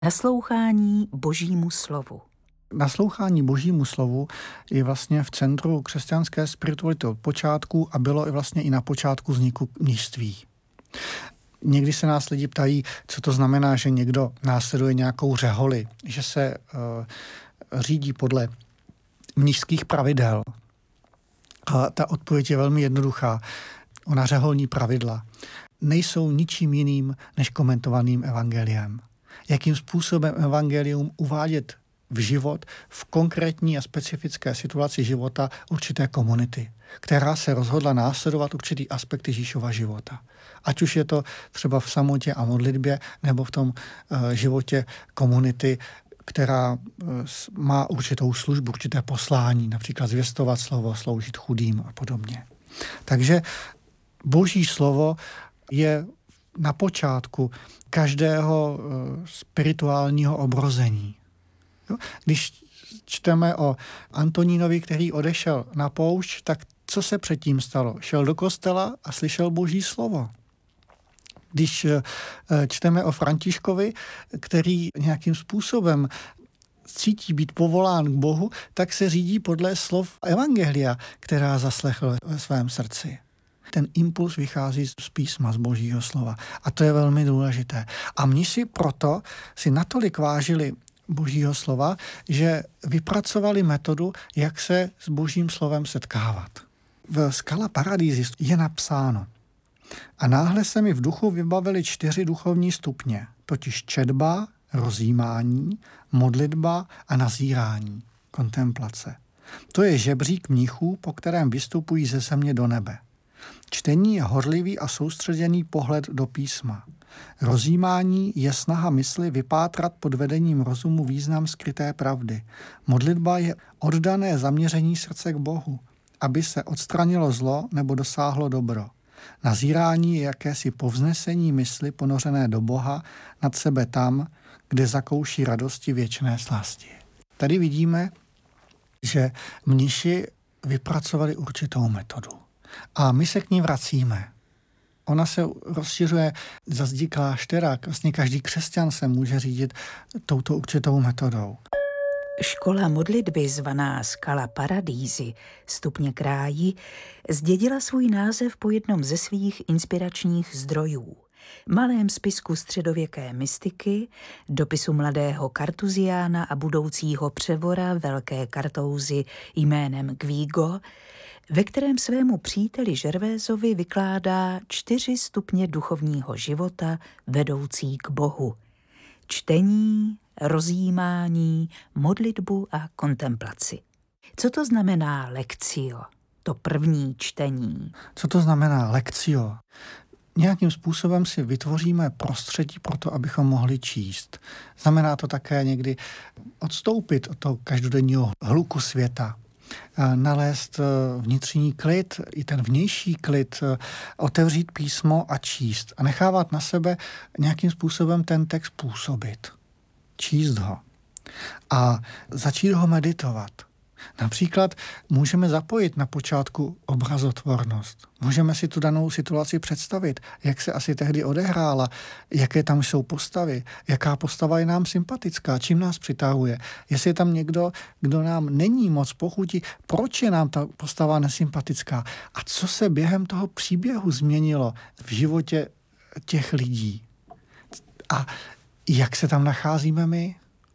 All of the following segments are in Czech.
Naslouchání Božímu slovu. Naslouchání Božímu slovu je vlastně v centru křesťanské spirituality od počátku a bylo i vlastně i na počátku vzniku mnišství. Někdy se nás lidi ptají, co to znamená, že někdo následuje nějakou řeholi, že se řídí podle mnišských pravidel. A ta odpověď je velmi jednoduchá. Ona řeholní pravidla nejsou ničím jiným než komentovaným evangeliem. Jakým způsobem evangelium uvádět v život v konkrétní a specifické situaci života určité komunity, která se rozhodla následovat určitý aspekt Ježíšova života. Ať už je to třeba v samotě a modlitbě, nebo v tom životě komunity, která má určitou službu, určité poslání, například zvěstovat slovo, sloužit chudým a podobně. Takže Boží slovo je na počátku každého spirituálního obrození. Když čteme o Antonínovi, který odešel na poušť, tak co se předtím stalo? Šel do kostela a slyšel Boží slovo. Když čteme o Františkovi, který nějakým způsobem cítí být povolán k Bohu, tak se řídí podle slov evangelia, která zaslechl ve svém srdci. Ten impuls vychází z písma, z Božího slova. A to je velmi důležité. A mniši proto si natolik vážili Božího slova, že vypracovali metodu, jak se s Božím slovem setkávat. V Scala Paradisis je napsáno: a náhle se mi v duchu vybavily 4 duchovní stupně, totiž četba, rozjímání, modlitba a nazírání, kontemplace. To je žebřík mnichů, po kterém vystupují ze země do nebe. Čtení je horlivý a soustředěný pohled do písma. Rozjímání je snaha mysli vypátrat pod vedením rozumu význam skryté pravdy. Modlitba je oddané zaměření srdce k Bohu, aby se odstranilo zlo nebo dosáhlo dobro. Nazírání je jakési povznesení mysli ponořené do Boha nad sebe tam, kde zakouší radosti věčné slasti. Tady vidíme, že mniši vypracovali určitou metodu. A my se k ní vracíme. Ona se rozšiřuje za zdi kláštera. Vlastně každý křesťan se může řídit touto určitou metodou. Škola modlitby zvaná Scala Paradisi, stupně kráji, zdědila svůj název po jednom ze svých inspiračních zdrojů. Malém spisku středověké mystiky, dopisu mladého Kartuziána a budoucího převora Velké Kartouzy jménem Guigo, ve kterém svému příteli Žervézovi vykládá 4 stupně duchovního života vedoucí k Bohu. Čtení, rozjímání, modlitbu a kontemplaci. Co to znamená lectio, to první čtení? Co to znamená lectio? Nějakým způsobem si vytvoříme prostředí pro to, abychom mohli číst. Znamená to také někdy odstoupit od toho každodenního hluku světa, nalézt vnitřní klid, i ten vnější klid, otevřít písmo a číst a nechávat na sebe nějakým způsobem ten text působit. Číst ho a začít ho meditovat. Například můžeme zapojit na počátku obrazotvornost. Můžeme si tu danou situaci představit, jak se asi tehdy odehrála, jaké tam jsou postavy, jaká postava je nám sympatická, čím nás přitahuje. Jestli je tam někdo, kdo nám není moc po chuti, proč je nám ta postava nesympatická a co se během toho příběhu změnilo v životě těch lidí. A jak se tam nacházíme my?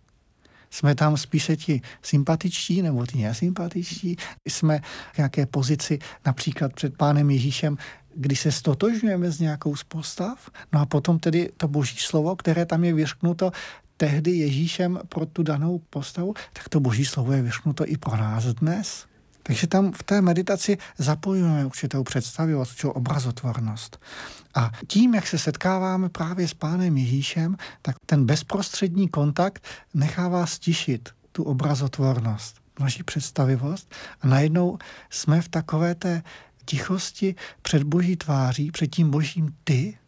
Jsme tam spíše ti sympatičtí nebo ti nesympatičtí? Jsme v nějaké pozici například před Pánem Ježíšem, kdy se stotožňujeme s nějakou z postav? No a potom tedy to Boží slovo, které tam je vyřknuto tehdy Ježíšem pro tu danou postavu, tak to Boží slovo je vyřknuto i pro nás dnes. Takže tam v té meditaci zapojujeme určitou představivost, určitou obrazotvornost. A tím, jak se setkáváme právě s Pánem Ježíšem, tak ten bezprostřední kontakt nechává stišit tu obrazotvornost, naši představivost a najednou jsme v takové té tichosti před Boží tváří, před tím Božím ty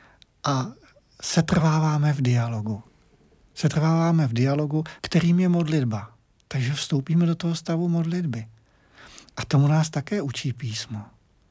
a setrváváme v dialogu. Setrváváme v dialogu, kterým je modlitba. Takže vstoupíme do toho stavu modlitby. A tomu nás také učí písmo.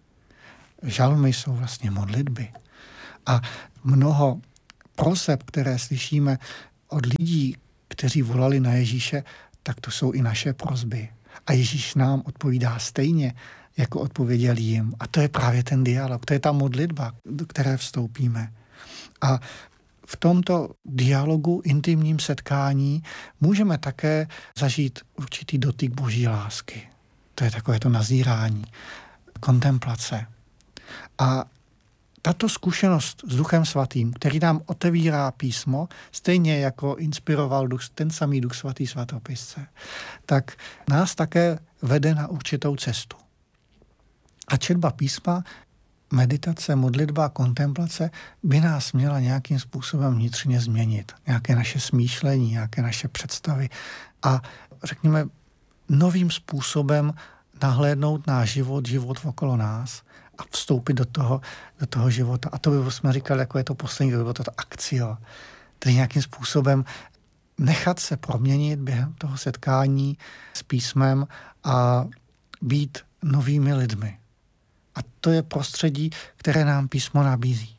Žalmy jsou vlastně modlitby. A mnoho proseb, které slyšíme od lidí, kteří volali na Ježíše, tak to jsou i naše prosby. A Ježíš nám odpovídá stejně, jako odpověděl jim. A to je právě ten dialog, to je ta modlitba, do které vstoupíme. A v tomto dialogu, intimním setkání můžeme také zažít určitý dotyk Boží lásky. To je takové to nazírání, kontemplace. A tato zkušenost s Duchem Svatým, který nám otevírá písmo, stejně jako inspiroval ten samý Duch Svatý svatopisce, tak nás také vede na určitou cestu. A četba písma, meditace, modlitba, kontemplace by nás měla nějakým způsobem vnitřně změnit. Nějaké naše smýšlení, nějaké naše představy a řekněme novým způsobem nahlédnout náš život okolo nás a vstoupit do toho života. A to by jsme říkali, jako je to poslední, to by bylo to akcio. Tedy nějakým způsobem nechat se proměnit během toho setkání s písmem a být novými lidmi. A to je prostředí, které nám písmo nabízí.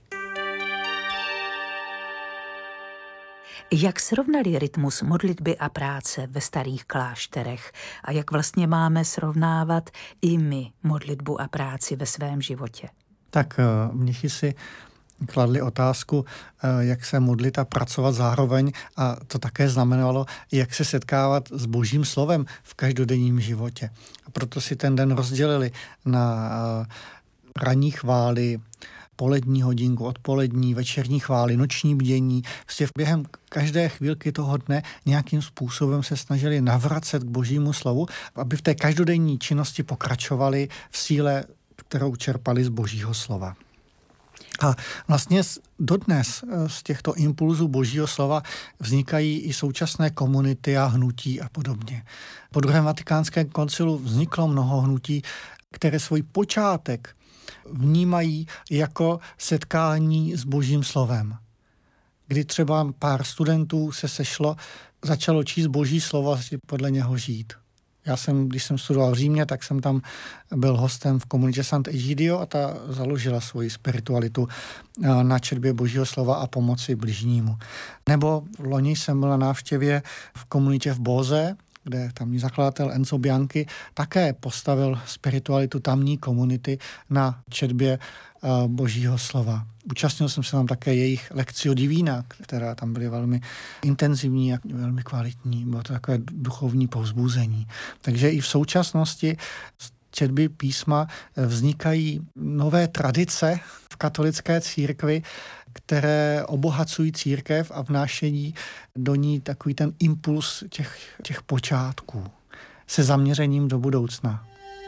Jak srovnali rytmus modlitby a práce ve starých klášterech a jak vlastně máme srovnávat i my modlitbu a práci ve svém životě? Tak mnichy si kladli otázku, jak se modlit a pracovat zároveň a to také znamenalo, jak se setkávat s Božím slovem v každodenním životě. A proto si ten den rozdělili na ranní chvály, polední hodinku, odpolední, večerní chvály, noční bdění. Vlastně během každé chvílky toho dne nějakým způsobem se snažili navracet k Božímu slovu, aby v té každodenní činnosti pokračovali v síle, kterou čerpali z Božího slova. A vlastně dodnes z těchto impulzů Božího slova vznikají i současné komunity a hnutí a podobně. Po druhém vatikánském koncilu vzniklo mnoho hnutí, které svůj počátek vnímají jako setkání s Božím slovem. Kdy třeba pár studentů se sešlo, začalo číst Boží slovo a podle něho žít. Když jsem studoval v Římě, tak jsem tam byl hostem v komunitě Sant'Egidio a ta založila svoji spiritualitu na četbě Božího slova a pomoci bližnímu. Nebo loni jsem byl na návštěvě v komunitě v Boze, kde tamní zakladatel Enzo Bianchi také postavil spiritualitu tamní komunity na četbě Božího slova. Účastnil jsem se tam také jejich Lectio Divina, která tam byly velmi intenzivní a velmi kvalitní. Bylo to takové duchovní povzbuzení. Takže i v současnosti z četby písma vznikají nové tradice v katolické církvi, které obohacují církev a vnášejí do ní takový ten impuls těch počátků se zaměřením do budoucna.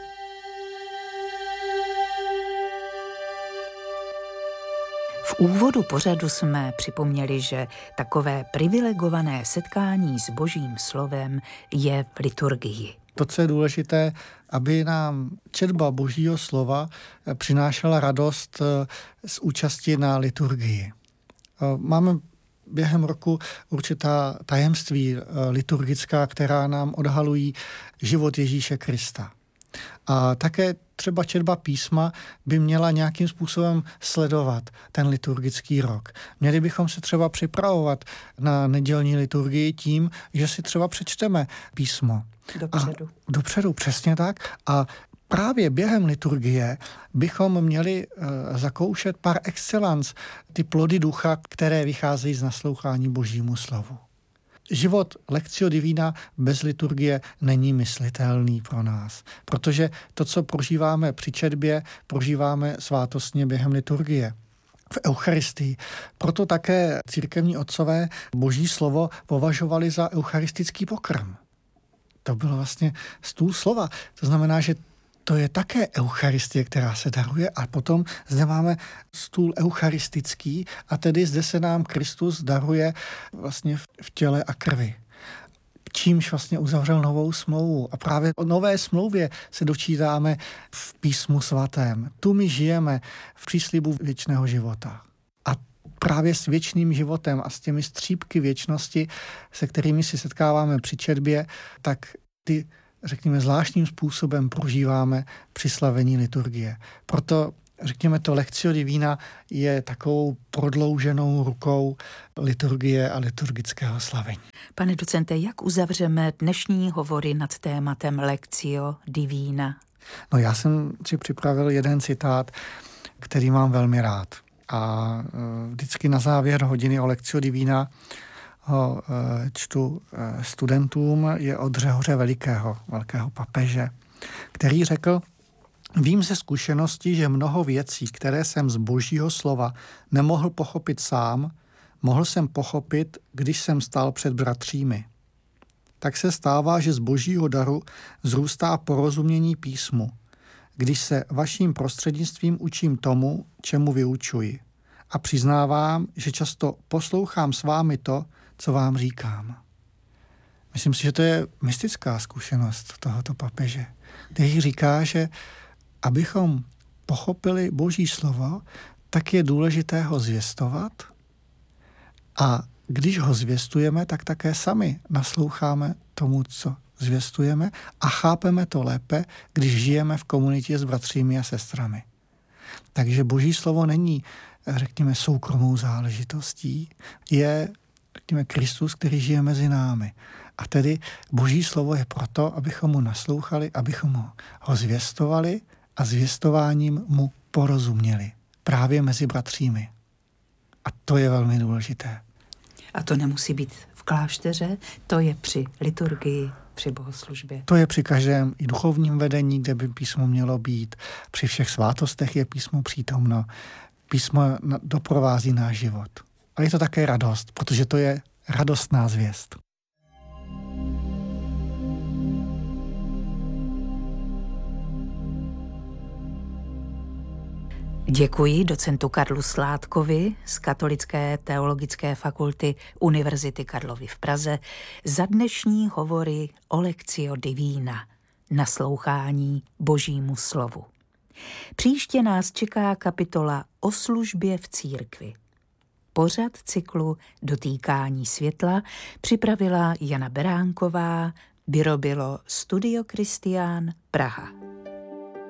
V úvodu pořadu jsme připomněli, že takové privilegované setkání s Božím slovem je v liturgii. To, co je důležité, aby nám četba Božího slova přinášela radost z účasti na liturgii. Máme během roku určitá tajemství liturgická, která nám odhalují život Ježíše Krista. A také třeba četba písma by měla nějakým způsobem sledovat ten liturgický rok. Měli bychom se třeba připravovat na nedělní liturgii tím, že si třeba přečteme písmo. Dopředu, přesně tak. A právě během liturgie bychom měli zakoušet par excellence ty plody ducha, které vycházejí z naslouchání Božímu slovu. Život Lectio Divina bez liturgie není myslitelný pro nás, protože to, co prožíváme při četbě, prožíváme svátostně během liturgie. V Eucharistii. Proto také církevní otcové Boží slovo považovali za eucharistický pokrm. To bylo vlastně stůl slova. To znamená, že to je také eucharistie, která se daruje a potom zde máme stůl eucharistický a tedy zde se nám Kristus daruje vlastně v těle a krvi. Čímž vlastně uzavřel novou smlouvu. A právě o nové smlouvě se dočítáme v písmu svatém. Tu my žijeme v příslibu věčného života. A právě s věčným životem a s těmi střípky věčnosti, se kterými si setkáváme při četbě, tak ty řekněme, zvláštním způsobem prožíváme při slavení liturgie. Proto řekněme, to Lectio Divina je takovou prodlouženou rukou liturgie a liturgického slavení. Pane docente, jak uzavřeme dnešní hovory nad tématem Lectio Divina? No, já jsem si připravil jeden citát, který mám velmi rád. A vždycky na závěr hodiny o Lectio Divina ho čtu studentům, je od Řehoře velkého papeže, který řekl: vím ze zkušenosti, že mnoho věcí, které jsem z Božího slova nemohl pochopit sám, mohl jsem pochopit, když jsem stál před bratřími. Tak se stává, že z Božího daru vzrůstá porozumění písmu, když se vaším prostřednictvím učím tomu, čemu vyučuji. A přiznávám, že často poslouchám s vámi to, co vám říkám. Myslím si, že to je mystická zkušenost tohoto papeže, který říká, že abychom pochopili Boží slovo, tak je důležité ho zvěstovat a když ho zvěstujeme, tak také sami nasloucháme tomu, co zvěstujeme a chápeme to lépe, když žijeme v komunitě s bratřími a sestrami. Takže Boží slovo není, řekněme, soukromou záležitostí, je, řekněme, Kristus, který žije mezi námi. A tedy Boží slovo je proto, abychom mu naslouchali, abychom ho zvěstovali a zvěstováním mu porozuměli. Právě mezi bratřími. A to je velmi důležité. A to nemusí být v klášteře, to je při liturgii, při bohoslužbě. To je při každém i duchovním vedení, kde by písmo mělo být. Při všech svátostech je písmo přítomno. Písmo doprovází náš život. A je to také radost, protože to je radostná zvěst. Děkuji docentu Karlu Sládkovi z Katolické teologické fakulty Univerzity Karlovy v Praze za dnešní hovory o Lectio Divina, naslouchání Božímu slovu. Příště nás čeká kapitola o službě v církvi. Pořad cyklu Dotýkání světla připravila Jana Beránková, vyrobilo Studio Kristián, Praha.